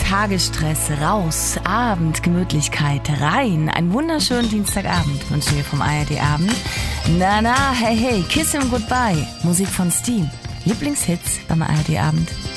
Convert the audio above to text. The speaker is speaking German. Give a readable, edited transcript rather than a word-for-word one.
Tagesstress raus, Abend, Gemütlichkeit rein. Einen wunderschönen Dienstagabend wünschen wir vom ARD Abend. Na, hey, Kiss him goodbye. Musik von Steam. Lieblingshits beim ARD Abend.